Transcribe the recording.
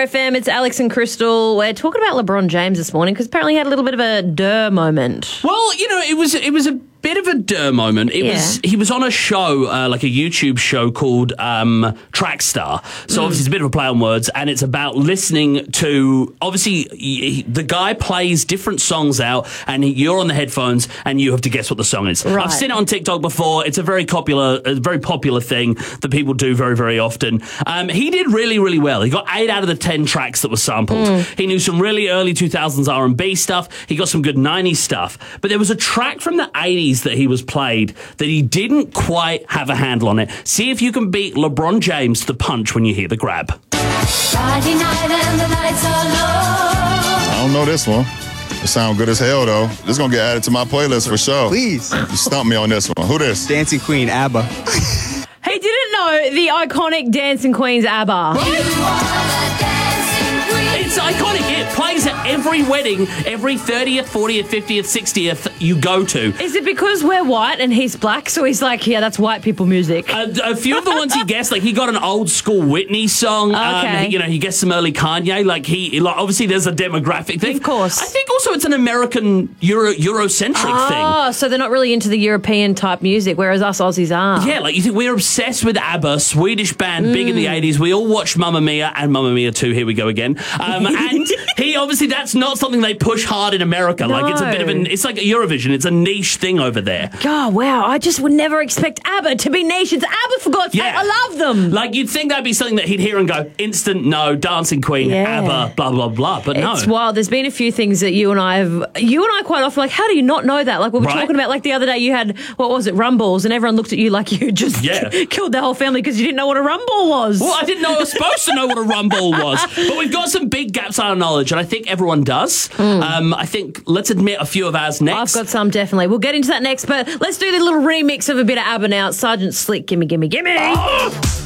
FM, it's Alex and Crystal. We're talking about LeBron James this morning because apparently he had a little bit of a duh moment. Well, you know, it was a bit of a duh moment. He was on a show, like a YouTube show called Trackstar. So obviously it's a bit of a play on words, and it's about listening to, obviously the guy plays different songs out, and you're on the headphones and you have to guess what the song is. Right. I've seen it on TikTok before. It's a very popular thing that people do very, very often. He did really, really well. He got 8 out of the 10 tracks that were sampled. He knew some really early 2000s R&B stuff. He got some good 90s stuff. But there was a track from the 80s that he was played that he didn't quite have a handle on it. See if you can beat LeBron James to the punch when you hear the grab. Friday night and the lights are low. I don't know this one. It sounds good as hell, though. This is going to get added to my playlist for sure. Please. You stumped me on this one. Who this? Dancing Queen, ABBA. He didn't know the iconic Dancing Queen's ABBA. It's iconic. It plays at every wedding, every 30th, 40th, 50th, 60th you go to. Is it because we're white and he's black, so he's like, yeah, that's white people music? A few of the ones he guessed, like he got an old school Whitney song. Okay. He guessed some early Kanye. Like obviously there's a demographic thing. Of course. I think also it's an American Eurocentric thing. Oh, so they're not really into the European type music, whereas us Aussies are. Yeah, like you think we're obsessed with ABBA, Swedish band, big in the 80s. We all watched Mamma Mia and Mamma Mia 2. Here we go again. And he obviously, that's not something they push hard in America. No. Like it's a bit of it's like Eurovision. It's a niche thing over there. Oh, wow. I just would never expect ABBA to be niche. It's ABBA, for God's sake. I love them. Like you'd think that'd be something that he'd hear and go, instant no, Dancing Queen, ABBA, blah, blah, blah. But no. It's wild. There's been a few things that you and I quite often, like, how do you not know that? Like we were talking about, like the other day you had, what was it, Rumballs, and everyone looked at you like you just killed the whole family because you didn't know what a Rumball was. Well, I didn't know I was supposed to know what a Rumball was. But we've got some big gaps in our knowledge, and I think everyone does. I think, let's admit a few of ours next. I've got some, definitely. We'll get into that next, but let's do the little remix of a bit of ABBA now. Sergeant Slick, gimme, gimme, gimme. Oh!